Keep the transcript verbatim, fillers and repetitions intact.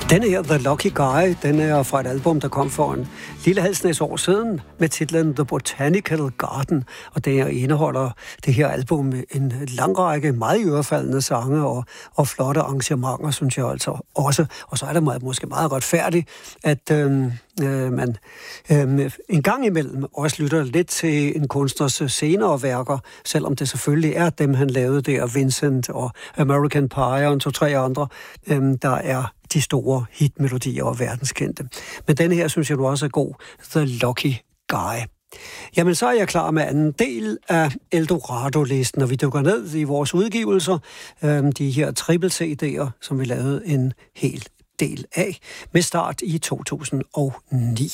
Denne her, The Lucky Guy, den er fra et album, der kom for en lille halvsnæs år siden med titlen The Botanical Garden, og det indeholder det her album en lang række meget ørefaldende sange og, og flotte arrangementer, synes jeg altså også. Og så er det måske meget retfærdigt, at øhm, øh, man øh, en gang imellem også lytter lidt til en kunstners senere værker, selvom det selvfølgelig er dem, han lavede der, Vincent og American Pie og en to-tre andre, øh, der er de store hitmelodier og verdenskendte. Men denne her, synes jeg nu også er god, The Lucky Guy. Jamen, så er jeg klar med anden del af Eldorado-listen, og vi dykker ned i vores udgivelser, øh, de her triple-C D'er, som vi lavede en hel del af, med start i to tusind og ni.